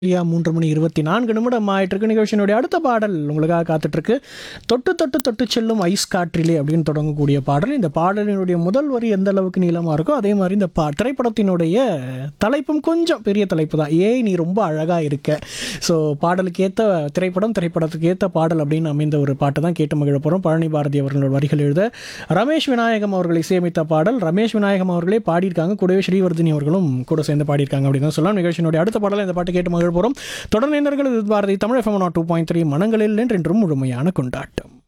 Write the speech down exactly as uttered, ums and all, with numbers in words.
ஐயா மூன்று மணி இருபத்தி நான்கு நிமிடம் ஆயிட்டிருக்கு. நிகழ்ச்சியினுடைய அடுத்த பாடல் உங்களுக்காக காத்துட்ருக்கு. தொட்டு தொட்டு தொட்டு செல்லும் ஐஸ் காற்றிலே அப்படின்னு தொடங்கக்கூடிய பாடல். இந்த பாடலினுடைய முதல் வரி எந்த அளவுக்கு நீளமாக இருக்கோ அதே மாதிரி இந்த பா திரைப்படத்தினுடைய தலைப்பும் கொஞ்சம் பெரிய தலைப்பு தான். ஏய் நீ ரொம்ப அழகாக இருக்க. ஸோ பாடலுக்கு ஏற்ற திரைப்படம், திரைப்படத்துக்கு ஏற்ற பாடல் அப்படின்னு அமைந்த ஒரு பாட்டை தான் கேட்டு மகிழ போகிறோம். பழனி பாரதி அவர்களோட வரிகள் எழுத ரமேஷ் விநாயகம் அவர்கள் இசையமைத்த பாடல். ரமேஷ் விநாயகம் அவர்களே பாடியிருக்காங்க, கூடவே ஸ்ரீவர்தினி அவர்களும் கூட சேர்ந்து பாடியிருக்காங்க அப்படின்னு தான் சொல்லலாம். நிகழ்ச்சியினுடைய அடுத்த பாடலை இந்த பாட்டு கேட்டு மகிழ போகிறோம். தொடர்ந்து Bharathi Tamil FM two point three மனங்களில் என்றென்றும் முழுமையான கொண்டாட்டம்.